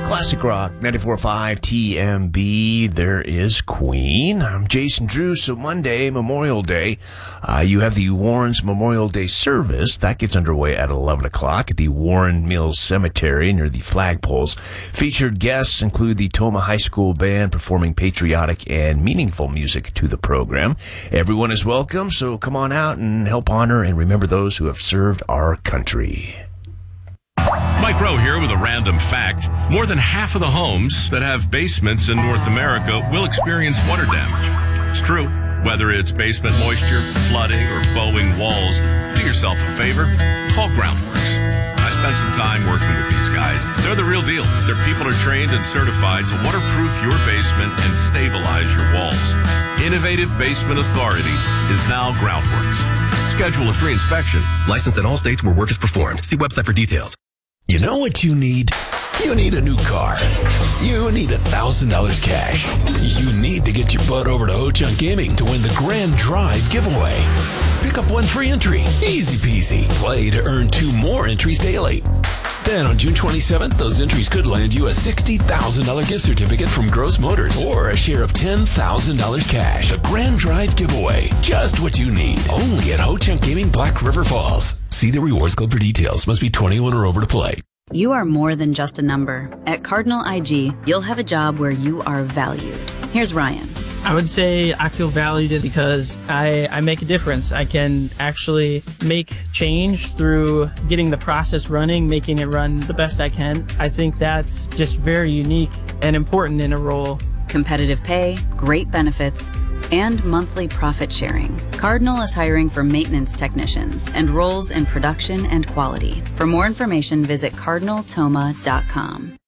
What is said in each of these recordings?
Classic Rock 94.5 TMB. There is Queen. I'm Jason Drew. So Monday, Memorial Day, you have the Warren's Memorial Day service. That gets underway at 11 o'clock at the Warren Mills Cemetery near the flagpoles. Featured guests include the Toma High School Band performing patriotic and meaningful music to the program. Everyone is welcome, so come on out and help honor and remember those who have served our country. Mike Rowe here with a random fact. More than half of the homes that have basements in North America will experience water damage. It's true. Whether it's basement moisture, flooding, or bowing walls, do yourself a favor. Call Groundworks. I spent some time working with these guys. They're the real deal. Their people are trained and certified to waterproof your basement and stabilize your walls. Innovative Basement Authority is now Groundworks. Schedule a free inspection. Licensed in all states where work is performed. See website for details. You know what you need? You need a new car. You need $1,000 cash. You need to get your butt over to Ho-Chunk Gaming to win the Grand Drive giveaway. Pick up one free entry. Easy peasy. Play to earn 2 more entries daily. Then on June 27th, those entries could land you a $60,000 gift certificate from Gross Motors or a share of $10,000 cash. A Grand Drive giveaway. Just what you need. Only at Ho-Chunk Gaming, Black River Falls. See the Rewards Club for details. Must be 21 or over to play. You are more than just a number. At Cardinal IG, you'll have a job where you are valued. Here's Ryan. I would say I feel valued because I make a difference. I can actually make change through getting the process running, making it run the best I can. I think that's just very unique and important in a role. Competitive pay, great benefits, and monthly profit sharing. Cardinal is hiring for maintenance technicians and roles in production and quality. For more information, visit cardinaltoma.com.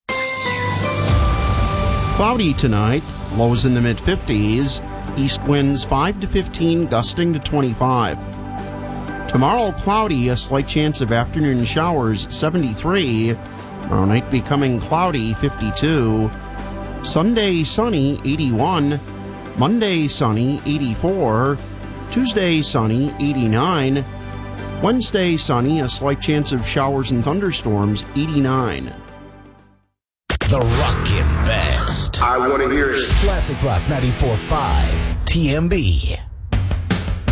Cloudy tonight, lows in the mid-50s, east winds 5 to 15, gusting to 25. Tomorrow, cloudy, a slight chance of afternoon showers, 73. Tomorrow night becoming cloudy, 52. Sunday, sunny, 81. Monday, sunny, 84. Tuesday, sunny, 89. Wednesday, sunny, a slight chance of showers and thunderstorms, 89. The Rockin' Best. I want to hear it. Classic Rock 94.5 TMB.